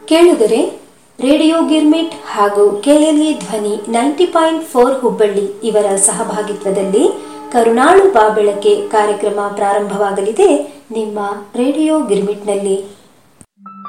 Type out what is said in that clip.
ಕೇಳುಗರೆ, ರೇಡಿಯೋ ಗಿರ್ಮಿಟ್ ಹಾಗೂ ಕೆಎಲ್ಇ ಧ್ವನಿ 90.4 ಹುಬ್ಬಳ್ಳಿ ಇವರ ಸಹಭಾಗಿತ್ವದಲ್ಲಿ ಕರುಣಾಳು ಬಾಬೆಳಕೆ ಕಾರ್ಯಕ್ರಮ ಪ್ರಾರಂಭವಾಗಲಿದೆ ನಿಮ್ಮ ರೇಡಿಯೋ ಗಿರ್ಮಿಟ್ನಲ್ಲಿ.